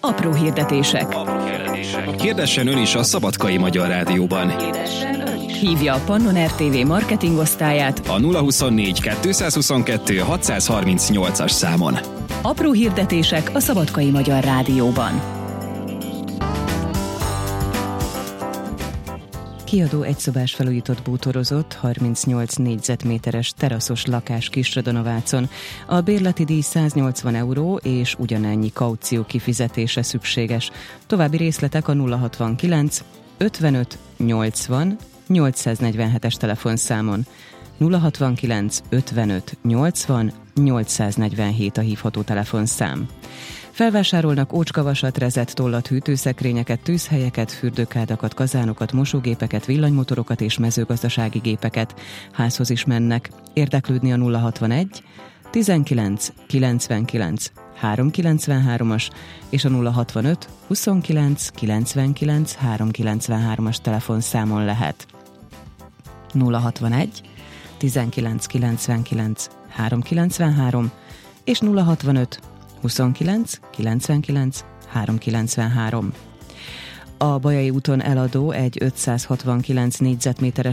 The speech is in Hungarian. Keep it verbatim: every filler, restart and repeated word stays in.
Apró hirdetések. Apró hirdetések. Kérdessen ön is a Szabadkai Magyar Rádióban. Hívja a Pannon er té vé marketing osztályát A nulla huszonnégy kétszázhuszonkettő hatszázharmincnyolcas számon. Apró hirdetések a Szabadkai Magyar Rádióban. Kiadó egyszobás felújított bútorozott harmincnyolc négyzetméteres teraszos lakás Kisradon-a-Vácon. A bérleti díj száznyolcvan euró és ugyanennyi kaució kifizetése szükséges. További részletek a nulla hatvankilenc ötvenöt nyolcvan nyolcszáznegyvenhetes telefonszámon. nulla hatvankilenc ötvenöt nyolcvan nyolcszáznegyvenhét a hívható telefonszám. Felvásárolnak ócskavasat, rezett tollat, hűtőszekrényeket, tűzhelyeket, fürdőkádakat, kazánokat, mosógépeket, villanymotorokat és mezőgazdasági gépeket. Házhoz is mennek. Érdeklődni a nulla hatvanegy tizenkilenc kilencvenkilenc háromszázkilencvenhármas és a nulla hatvanöt huszonkilenc kilencvenkilenc háromszázkilencvenhármas telefonszámon lehet. nulla hatvanegy tizenkilenc kilencvenkilenc háromszázkilencvenhárom és nulla hatvanöt huszonkilenc kilencvenkilenc háromszázkilencvenhárom. A Bajai úton eladó egy ötszázhatvankilenc négyzetméteres